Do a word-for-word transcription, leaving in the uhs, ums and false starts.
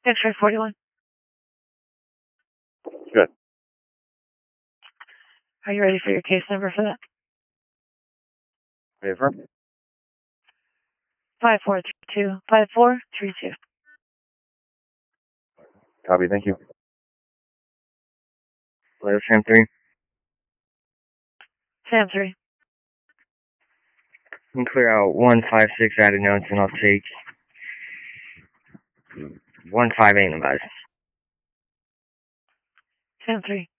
X-ray forty-one. Good. Are you ready for your case number for that? Ready for? Five four three two. Five four three two. Copy, thank you. Letter Sam three. Sam three. You can clear out one five six added notes, and I'll take one five eight advice. Sam three.